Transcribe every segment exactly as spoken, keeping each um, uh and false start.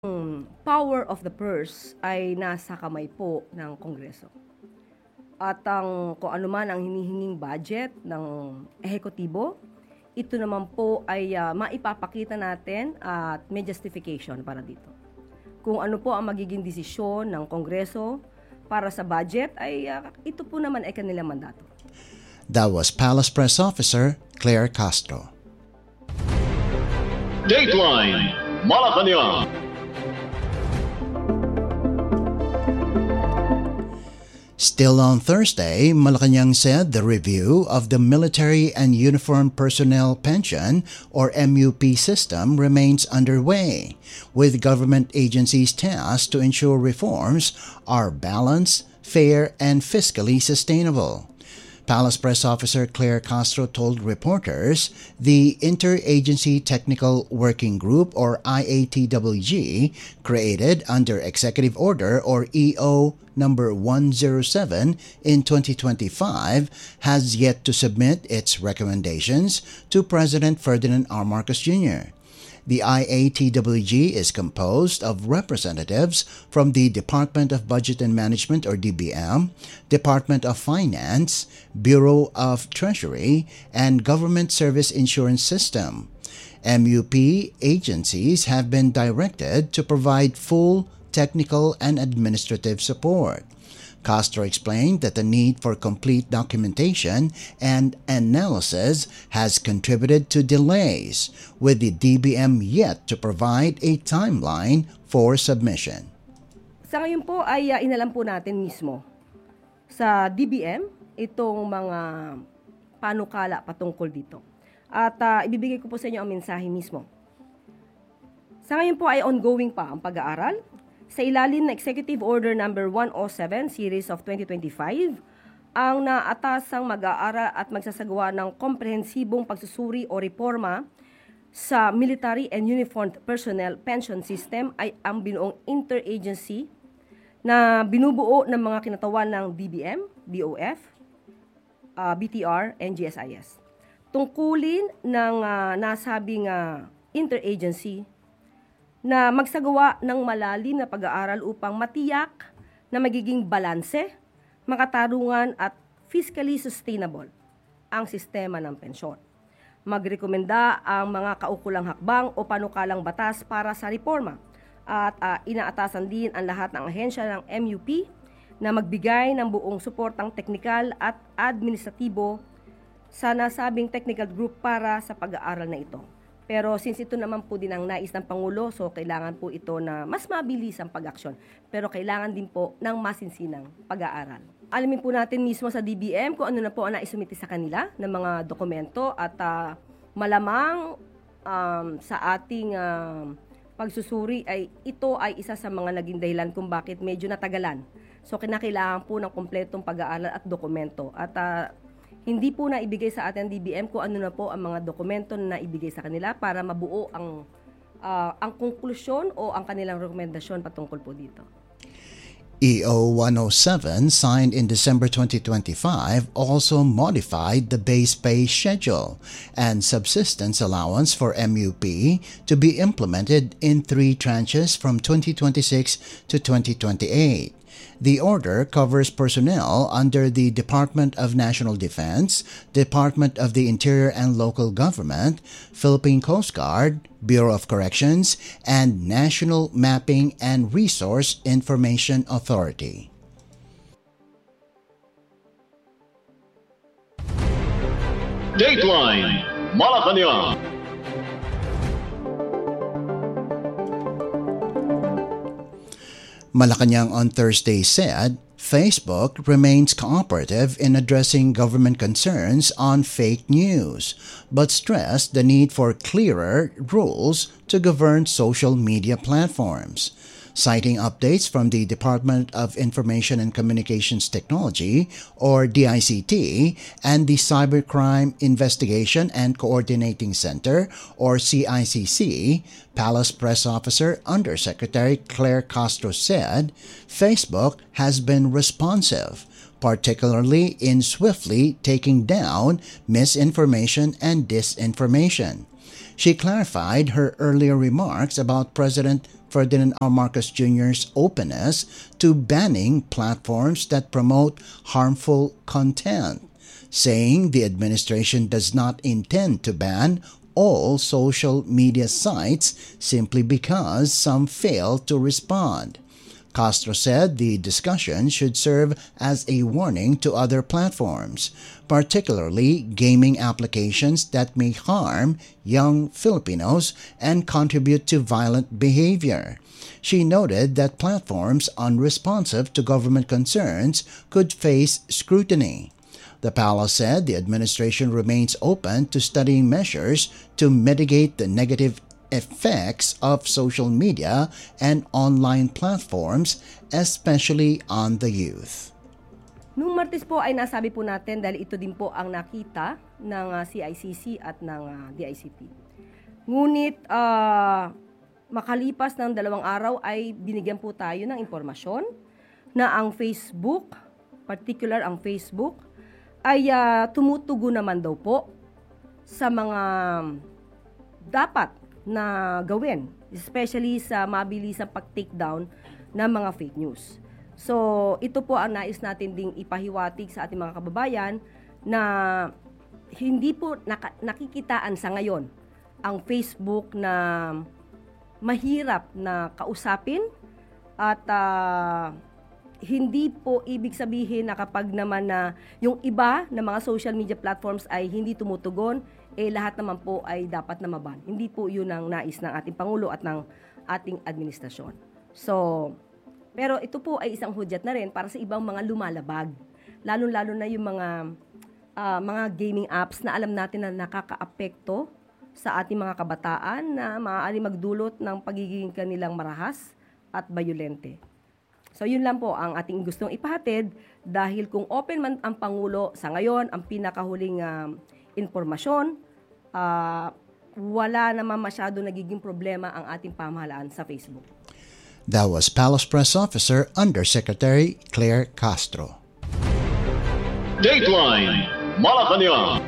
Hmm, power of the purse ay nasa kamay po ng Kongreso. At ang kung ano man ang hinihinging budget ng ehekutibo, ito naman po ay ah, maipapakita natin at may justification para dito. Kung ano po ang magiging desisyon ng Kongreso para sa budget ay ah, ito po naman ay kanilang mandato. That was Palace Press Officer Claire Castro. Dateline Malacanang. Still on Thursday, Malacanang said the review of the Military and Uniformed Personnel Pension or M U P system remains underway, with government agencies tasked to ensure reforms are balanced, fair, and fiscally sustainable. Palace Press Officer Claire Castro told reporters the Interagency Technical Working Group or I A T W G, created under Executive Order or E O number one oh seven in twenty twenty-five, has yet to submit its recommendations to President Ferdinand R. Marcos Junior The I A T W G is composed of representatives from the Department of Budget and Management or D B M, Department of Finance, Bureau of Treasury, and Government Service Insurance System. M U P agencies have been directed to provide full technical and administrative support. Castro explained that the need for complete documentation and analysis has contributed to delays, with the D B M yet to provide a timeline for submission. Sa ngayon po ay uh, inalam po natin mismo sa D B M itong mga panukala patungkol dito. At uh, ibibigay ko po sa inyo ang mensahe mismo. Sa ngayon po ay ongoing pa ang pag-aaral sa ilalim ng Executive Order number one oh seven series of twenty twenty-five, ang naatasang mag-aaral at magsasagawa ng komprehensibong pagsusuri o reforma sa Military and Uniformed Personnel Pension System ay ang binuong interagency na binubuo ng mga kinatawan ng D B M, D O F, uh, B T R, and G S I S. Tungkulin ng uh, nasabing uh, interagency na magsagawa ng malalim na pag-aaral upang matiyak na magiging balanse, makatarungan at fiscally sustainable ang sistema ng pensyon. Magrekomenda ang mga kaukulang hakbang o panukalang batas para sa reforma at uh, inaatasan din ang lahat ng ahensya ng M U P na magbigay ng buong suportang teknikal at administratibo sa nasabing technical group para sa pag-aaral na ito. Pero since ito naman po din ang nais ng Pangulo, so kailangan po ito na mas mabilis ang pag-aksyon. Pero kailangan din po ng masinsinang pag-aaral. Alamin po natin mismo sa D B M kung ano na po ang naisumiti sa kanila ng mga dokumento at uh, malamang um, sa ating uh, pagsusuri ay ito ay isa sa mga naging dahilan kung bakit medyo natagalan. So kinakailangan po ng kumpletong pag-aaral at dokumento. At uh, hindi po na ibigay sa atin D B M kung ano na po ang mga dokumento na ibigay sa kanila para mabuo ang uh, ang konklusyon o ang kanilang rekomendasyon patungkol po dito. E O one oh seven, signed in December twenty twenty-five, also modified the base pay schedule and subsistence allowance for M U P to be implemented in three tranches from twenty twenty-six to twenty twenty-eight. The order covers personnel under the Department of National Defense, Department of the Interior and Local Government, Philippine Coast Guard, Bureau of Corrections, and National Mapping and Resource Information Authority. Dateline Malacanang. Malacanang on Thursday said Facebook remains cooperative in addressing government concerns on fake news, but stressed the need for clearer rules to govern social media platforms. Citing updates from the Department of Information and Communications Technology, or D I C T, and the Cybercrime Investigation and Coordinating Center, or C I C C, Palace Press Officer Undersecretary Claire Castro said Facebook has been responsive, particularly in swiftly taking down misinformation and disinformation. She clarified her earlier remarks about President Ferdinand R. Marcos Junior's openness to banning platforms that promote harmful content, saying the administration does not intend to ban all social media sites simply because some fail to respond. Castro said the discussion should serve as a warning to other platforms, particularly gaming applications that may harm young Filipinos and contribute to violent behavior. She noted that platforms unresponsive to government concerns could face scrutiny. The palace said the administration remains open to studying measures to mitigate the negative effects of social media and online platforms, especially on the youth. Noong Martes po ay nasabi po natin dahil ito din po ang nakita ng uh, C I C C at ng uh, D I C T. Ngunit uh, makalipas ng dalawang araw ay binigyan po tayo ng impormasyon na ang Facebook, particular ang Facebook, ay uh, tumutugo naman daw po sa mga dapat na gawin, especially sa mabilisang pag-take down ng mga fake news. So, ito po ang nais natin ding ipahiwatig sa ating mga kababayan na hindi po naka- nakikitaan sa ngayon ang Facebook na mahirap na kausapin at uh, hindi po ibig sabihin na kapag naman na yung iba na mga social media platforms ay hindi tumutugon, eh lahat naman po ay dapat na maban. Hindi po yun ang nais ng ating Pangulo at ng ating administrasyon. So, pero ito po ay isang hudyat na rin para sa ibang mga lumalabag. Lalo-lalo na yung mga uh, mga gaming apps na alam natin na nakakaapekto sa ating mga kabataan na maaari magdulot ng pagiging kanilang marahas at bayolente. So yun lang po ang ating gustong ipahatid dahil kung open man ang Pangulo sa ngayon, ang pinakahuling uh, impormasyon, uh, wala naman masyado nagiging problema ang ating pamahalaan sa Facebook. That was Palace Press Officer Undersecretary Claire Castro. Dateline Malacanang.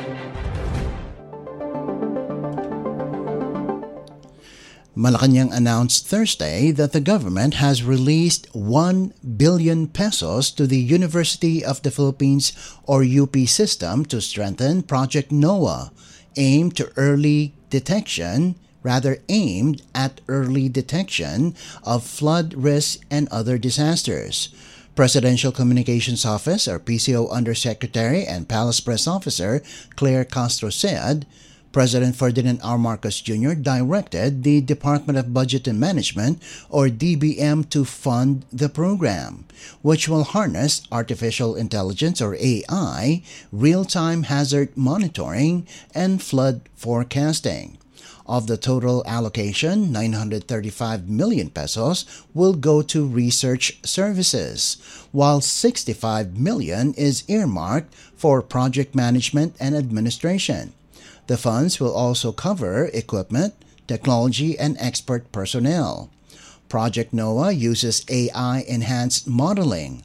Malacanang announced Thursday that the government has released one billion pesos to the University of the Philippines or U P system to strengthen Project NOAA, aimed to early detection, rather aimed at early detection of flood risk and other disasters. Presidential Communications Office or P C O Undersecretary and Palace Press Officer Claire Castro said, President Ferdinand R. Marcos Junior directed the Department of Budget and Management, or D B M, to fund the program, which will harness artificial intelligence, or A I, real-time hazard monitoring, and flood forecasting. Of the total allocation, nine hundred thirty-five million pesos will go to research services, while sixty-five million is earmarked for project management and administration. The funds will also cover equipment, technology, and expert personnel. Project NOAA uses A I-enhanced modeling,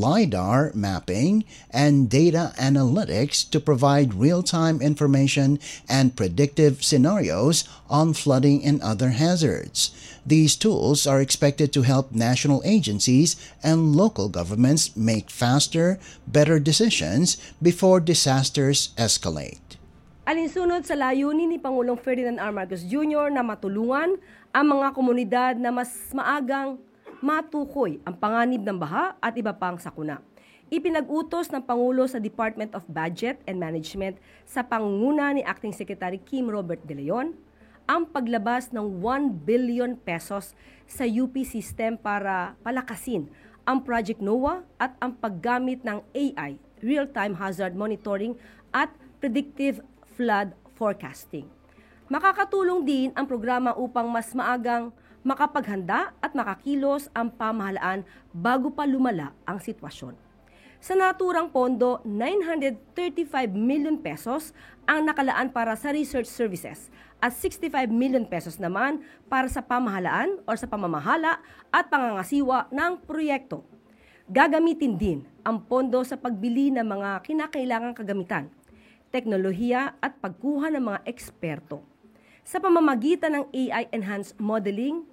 LiDAR mapping, and data analytics to provide real-time information and predictive scenarios on flooding and other hazards. These tools are expected to help national agencies and local governments make faster, better decisions before disasters escalate. Alinsunod sa layunin ni Pangulong Ferdinand R. Marcos Junior na matulungan ang mga komunidad na mas maagang matukoy ang panganib ng baha at iba pang sakuna. Ipinag-utos ng Pangulo sa Department of Budget and Management sa pangunguna ni Acting Secretary Kim Robert De Leon ang paglabas ng one billion pesos sa U P system para palakasin ang Project NOAA at ang paggamit ng A I, Real-Time Hazard Monitoring at Predictive Flood Forecasting. Makakatulong din ang programa upang mas maagang makapaghanda at makakilos ang pamahalaan bago pa lumala ang sitwasyon. Sa naturang pondo, nine hundred thirty-five million pesos ang nakalaan para sa research services at sixty-five million pesos naman para sa pamahalaan o sa pamamahala at pangangasiwa ng proyekto. Gagamitin din ang pondo sa pagbili ng mga kinakailangang kagamitan, teknolohiya at pagkuha ng mga eksperto. Sa pamamagitan ng A I-enhanced modeling,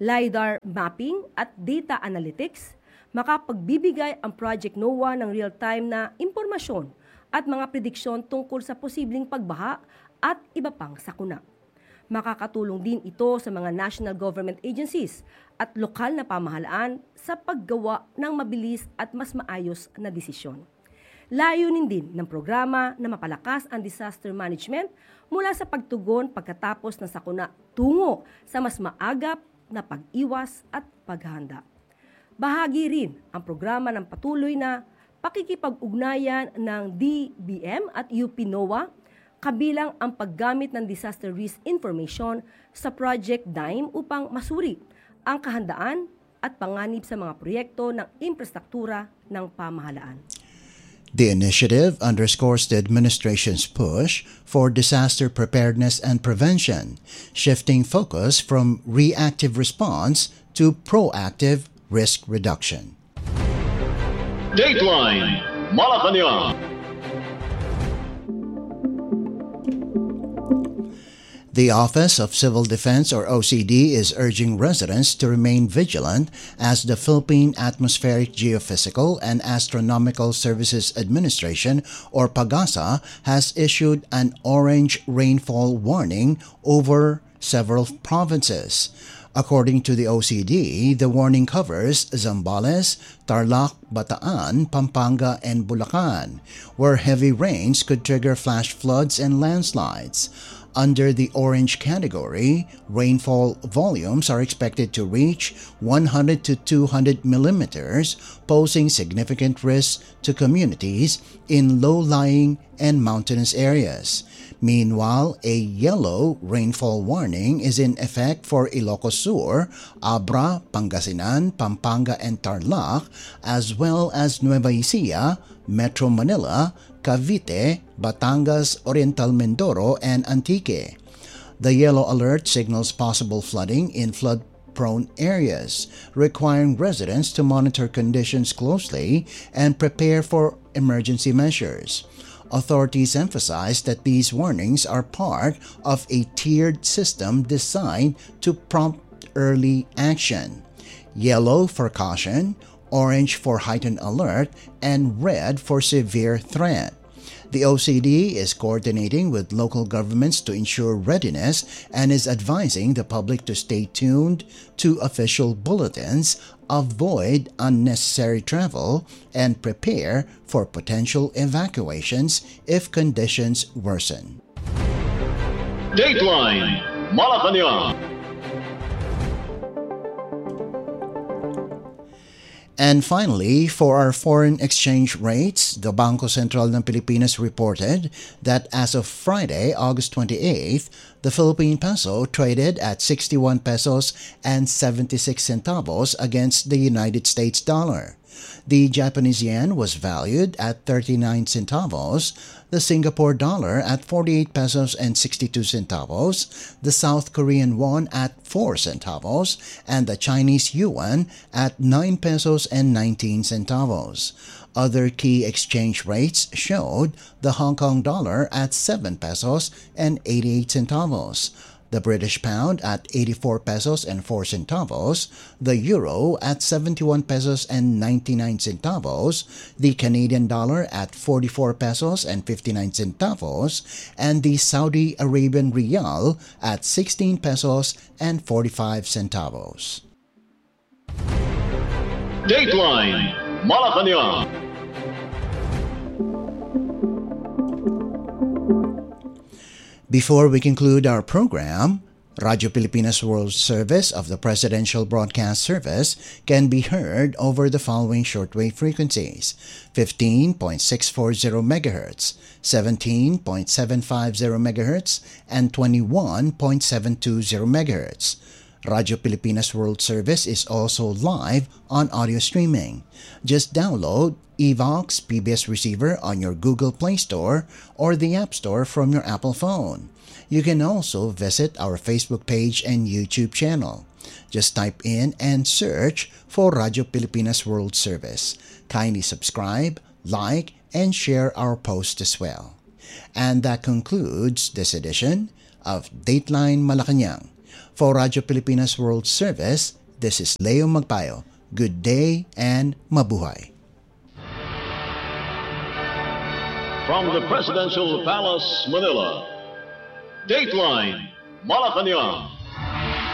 LiDAR mapping at data analytics, makapagbibigay ang Project NOAA ng real-time na impormasyon at mga prediksyon tungkol sa posibleng pagbaha at iba pang sakuna. Makakatulong din ito sa mga national government agencies at lokal na pamahalaan sa paggawa ng mabilis at mas maayos na desisyon. Layunin din ng programa na mapalakas ang disaster management mula sa pagtugon pagkatapos ng sakuna tungo sa mas maagap na pag-iwas at paghahanda. Bahagi rin ang programa ng patuloy na pakikipag-ugnayan ng D B M at U P NOAA, kabilang ang paggamit ng disaster risk information sa Project DIME upang masuri ang kahandaan at panganib sa mga proyekto ng infrastruktura ng pamahalaan. The initiative underscores the administration's push for disaster preparedness and prevention, shifting focus from reactive response to proactive risk reduction. Dateline Malacanang. The Office of Civil Defense, or O C D, is urging residents to remain vigilant as the Philippine Atmospheric Geophysical and Astronomical Services Administration, or PAGASA, has issued an orange rainfall warning over several provinces. According to the O C D, the warning covers Zambales, Tarlac, Bataan, Pampanga, and Bulacan, where heavy rains could trigger flash floods and landslides. Under the orange category, rainfall volumes are expected to reach one hundred to two hundred millimeters, posing significant risks to communities in low-lying and mountainous areas. Meanwhile, a yellow rainfall warning is in effect for Ilocos Sur, Abra, Pangasinan, Pampanga, and Tarlac, as well as Nueva Ecija, Metro Manila, Cavite, Batangas, Oriental Mindoro, and Antique. The yellow alert signals possible flooding in flood-prone areas, requiring residents to monitor conditions closely and prepare for emergency measures. Authorities emphasize that these warnings are part of a tiered system designed to prompt early action. Yellow for caution, orange for heightened alert, and red for severe threat. The O C D is coordinating with local governments to ensure readiness and is advising the public to stay tuned to official bulletins, avoid unnecessary travel, and prepare for potential evacuations if conditions worsen. Dateline Malacanang. And finally, for our foreign exchange rates, the Bangko Sentral ng Pilipinas reported that as of Friday, August twenty-eighth, the Philippine peso traded at sixty-one pesos and seventy-six centavos against the United States dollar. The Japanese yen was valued at thirty-nine centavos, the Singapore dollar at forty-eight pesos and sixty-two centavos, the South Korean won at four centavos, and the Chinese yuan at nine pesos and nineteen centavos. Other key exchange rates showed the Hong Kong dollar at seven pesos and eighty-eight centavos, the British pound at eighty-four pesos and four centavos, the euro at seventy-one pesos and ninety-nine centavos, the Canadian dollar at forty-four pesos and fifty-nine centavos, and the Saudi Arabian rial at sixteen pesos and forty-five centavos. Dateline Malacanang. Before we conclude our program, Radyo Pilipinas World Service of the Presidential Broadcast Service can be heard over the following shortwave frequencies: fifteen point six four zero megahertz, seventeen point seven five zero megahertz, and twenty-one point seven two zero megahertz. Radyo Pilipinas World Service is also live on audio streaming. Just download Evox P B S Receiver on your Google Play Store or the App Store from your Apple phone. You can also visit our Facebook page and YouTube channel. Just type in and search for Radyo Pilipinas World Service. Kindly subscribe, like, and share our post as well. And that concludes this edition of Dateline Malacanang. For Radyo Pilipinas World Service, this is Leo Magpayo. Good day and mabuhay. From the Presidential Palace, Manila, Dateline, Malacanang.